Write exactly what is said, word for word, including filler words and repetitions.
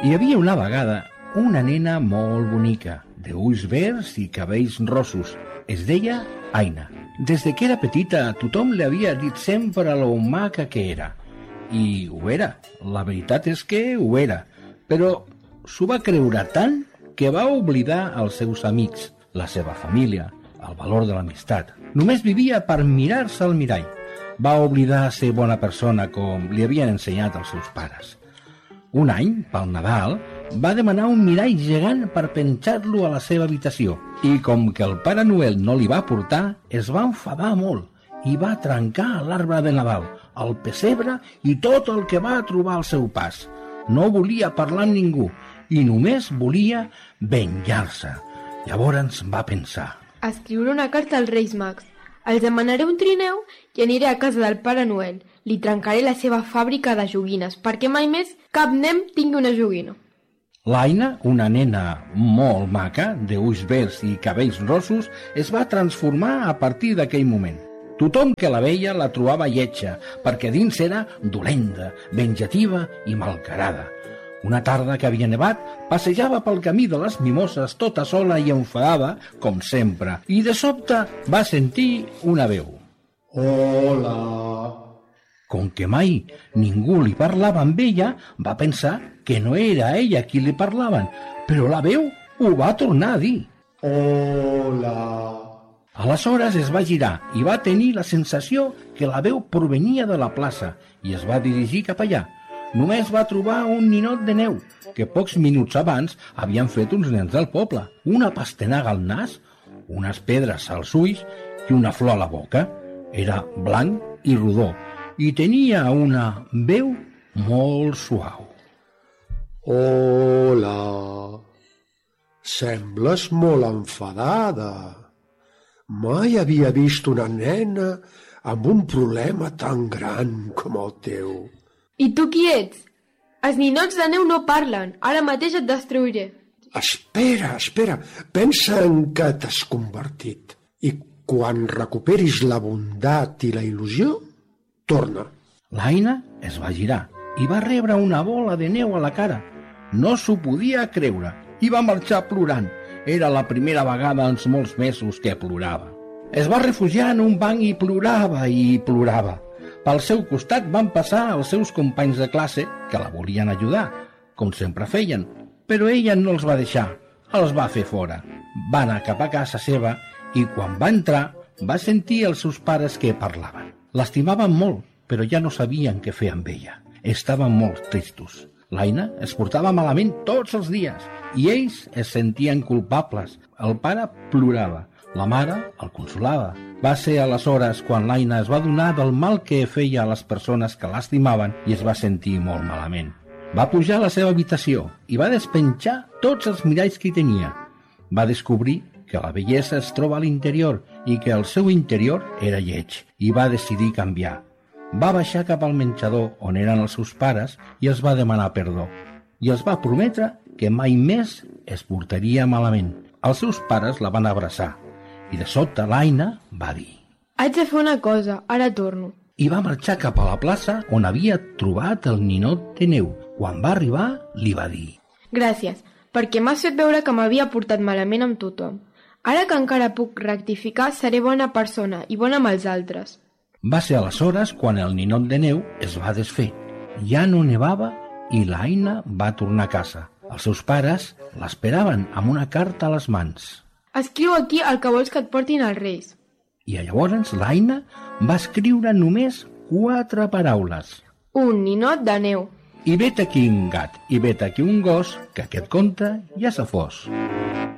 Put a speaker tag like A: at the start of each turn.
A: Hi havia una vegada una nena molt bonica, d'ulls verds i cabells rossos. Es deia Aina. Des de que era petita, tothom li havia dit sempre lo maca que era. I ho era. La veritat és que ho era. Però s'ho va creure tant que va oblidar els seus amics, la seva família, el valor de l'amistat. Només vivia per mirar-se al mirall. Va oblidar ser bona persona com li havien ensenyat els seus pares. Un any, pel Nadal, va demanar un mirall gegant per penjar-lo a la seva habitació. I com que el Pare Noel no li va portar, es va enfadar molt i va trencar l'arbre de Nadal, el pessebre i tot el que va trobar al seu pas. No volia parlar amb ningú i només volia venjar-se. Llavors va pensar:
B: escriure una carta als Reis Mags. Els demanaré un trineu i aniré a casa del Pare Noel. Li trencaré la seva fàbrica de joguines perquè mai més cap nen tingui una joguina.
A: L'Aina, una nena molt maca, d'ulls verds i cabells rossos, es va transformar a partir d'aquell moment. Tothom que la veia la trobava lletja, perquè dins era dolenta, venjativa i malcarada. Una tarda que havia nevat, passejava pel camí de les Mimoses tota sola i enfadada, com sempre, i de sobte va sentir una veu.
C: Hola.
A: Com que mai ningú li parlava amb ella, va pensar que no era ella qui li parlaven, però la veu ho va tornar a dir.
C: Hola.
A: Aleshores es va girar i va tenir la sensació que la veu provenia de la plaça i es va dirigir cap allà. Només va trobar un ninot de neu, que pocs minuts abans havien fet uns nens del poble, una pastanaga al nas, unes pedres als ulls i una flor a la boca. Era blanc i rodó i tenia una veu molt suau.
C: Hola. Sembles molt enfadada. Mai havia vist una nena amb un problema tan gran com el teu.
B: I tu qui ets? Els ninots de neu no parlen. Ara mateix et destruiré.
C: Espera, espera. Pensa en què t'has convertit. I quan recuperis la bondat i la il·lusió, torna.
A: L'Aina es va girar i va rebre una bola de neu a la cara. No s'ho podia creure i va marxar plorant. Era la primera vegada en molts mesos que plorava. Es va refugiar en un banc i plorava i plorava. Pel seu costat van passar els seus companys de classe, que la volien ajudar, com sempre feien, però ella no els va deixar, els va fer fora. Va anar cap a casa seva i quan va entrar va sentir els seus pares que parlaven. L'estimaven molt, però ja no sabien què fer amb ella. Estaven molt tristos. L'Aina es portava malament tots els dies i ells es sentien culpables. El pare plorava. La mare el consolava. Va ser aleshores quan l'Aina es va adonar del mal que feia a les persones que l'estimaven i es va sentir molt malament. Va pujar a la seva habitació i va despenjar tots els miralls que hi tenia. Va descobrir que la bellesa es troba a l'interior i que el seu interior era lleig i va decidir canviar. Va baixar cap al menjador on eren els seus pares i els va demanar perdó. I els va prometre que mai més es portaria malament. Els seus pares la van abraçar. I de sobte l'Aina va dir:
B: haig de fer una cosa, ara torno.
A: I va marxar cap a la plaça on havia trobat el ninot de neu. Quan va arribar, li va dir:
B: gràcies, perquè m'has fet veure que m'havia portat malament amb tothom. Ara que encara puc rectificar, seré bona persona i bona amb els altres.
A: Va ser aleshores quan el ninot de neu es va desfer. Ja no nevava i l'Aina va tornar a casa. Els seus pares l'esperaven amb una carta a les mans.
B: Escriu aquí el que vols que et portin els reis.
A: I llavors l'Aina va escriure només quatre paraules.
B: Un ninot de neu.
A: I vet aquí un gat, i vet aquí un gos, que aquest conte ja se fos.